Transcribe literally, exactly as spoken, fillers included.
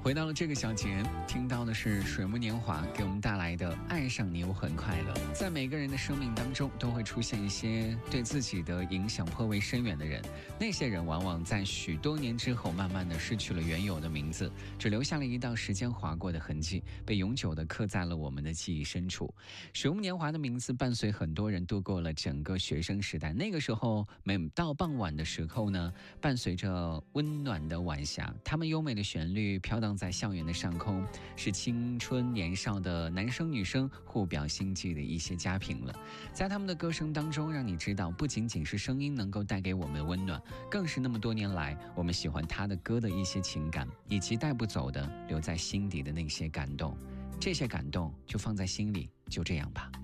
回到了这个小节，听到的是水木年华给我们带来的《爱上你我很快乐》。在每个人的生命当中，都会出现一些对自己的影响颇为深远的人，那些人往往在许多年之后，慢慢的失去了原有的名字，只留下了一道时间划过的痕迹，被永久的刻在了我们的记忆深处。水木年华的名字伴随很多人度过了整个学生时代，那个时候每到傍晚的时候呢，伴随着温暖的晚霞，他们优美的旋律飘荡在校园的上空，是青春年少的男生女生互表心迹的一些佳品了。在他们的歌声当中，让你知道不仅仅是声音能够带给我们的温暖，更是那么多年来我们喜欢他的歌的一些情感，以及带不走的留在心底的那些感动。这些感动就放在心里，就这样吧。